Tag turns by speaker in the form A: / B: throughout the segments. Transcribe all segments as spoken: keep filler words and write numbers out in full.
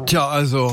A: Tja, also,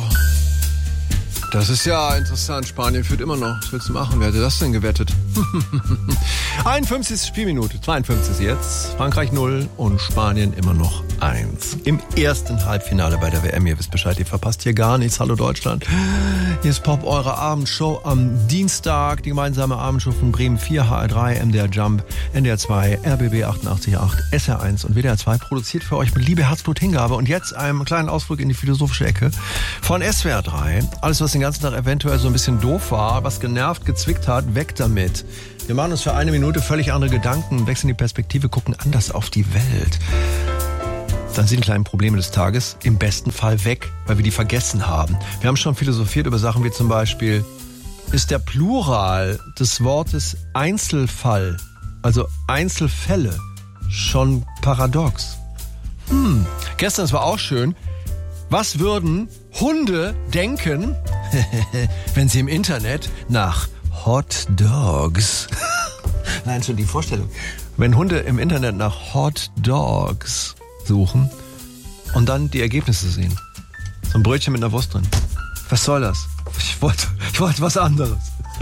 A: das ist ja interessant. Spanien führt immer noch. Was willst du machen? Wer hätte das denn gewettet? einundfünfzigste Spielminute, zweiundfünfzigste jetzt. Frankreich null und Spanien immer noch eins. Im ersten Halbfinale bei der W M. Ihr wisst Bescheid, ihr verpasst hier gar nichts. Hallo Deutschland. Hier ist Pop, eure Abendshow am Dienstag. Die gemeinsame Abendshow von Bremen vier, H R drei, M D R Jump, N D R zwei, R B B achtundachtzig Komma acht, S R eins und W D R zwei. Produziert für euch mit Liebe, Herzblut, Hingabe. Und jetzt einen kleinen Ausflug in die philosophische Ecke von S W R drei. Alles, was den ganzen Tag eventuell so ein bisschen doof war, was genervt, gezwickt hat, weg damit. Wir machen uns für eine Minute völlig andere Gedanken, wechseln die Perspektive, gucken anders auf die Welt. Dann sind die kleinen Probleme des Tages im besten Fall weg, weil wir die vergessen haben. Wir haben schon philosophiert über Sachen wie zum Beispiel, ist der Plural des Wortes Einzelfall, also Einzelfälle, schon paradox? Hm, gestern, das war auch schön. Was würden Hunde denken, wenn sie im Internet nach Hot Dogs... Nein, schon die Vorstellung. Wenn Hunde im Internet nach Hot Dogs suchen und dann die Ergebnisse sehen. So ein Brötchen mit einer Wurst drin. Was soll das? Ich wollte, ich wollte was anderes.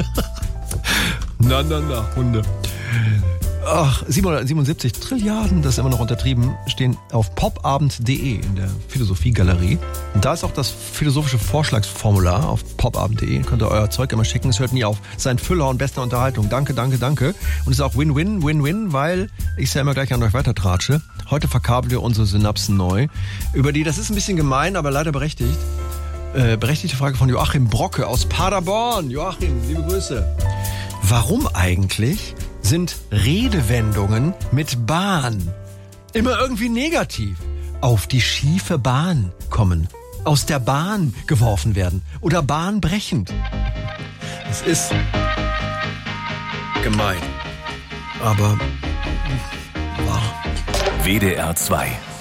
A: Na, na, na, Hunde. Ach, siebenhundertsiebenundsiebzig Trilliarden, das ist immer noch untertrieben, stehen auf popabend punkt de in der Philosophiegalerie. Und da ist auch das philosophische Vorschlagsformular auf popabend punkt de. Könnt ihr euer Zeug immer schicken, es hört nie auf. Sein Füller und bester Unterhaltung. Danke, danke, danke. Und es ist auch Win-Win, Win-Win, weil ich es ja immer gleich an euch weitertratsche. Heute verkabeln wir unsere Synapsen neu. Über die, das ist ein bisschen gemein, aber leider berechtigt. Äh, berechtigte Frage von Joachim Brocke aus Paderborn. Joachim, liebe Grüße. Warum eigentlich sind Redewendungen mit Bahn immer irgendwie negativ? Auf die schiefe Bahn kommen, aus der Bahn geworfen werden oder bahnbrechend. Es ist gemein, aber wahr.
B: W D R zwei